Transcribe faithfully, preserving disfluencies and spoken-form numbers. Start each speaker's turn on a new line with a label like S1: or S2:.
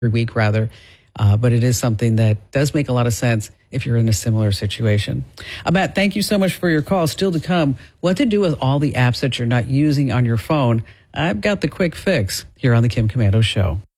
S1: week rather. Uh, but it is something that does make a lot of sense if you're in a similar situation. Matt, thank you so much for your call. Still to come, what to do with all the apps that you're not using on your phone. I've got the quick fix here on the Kim Komando Show.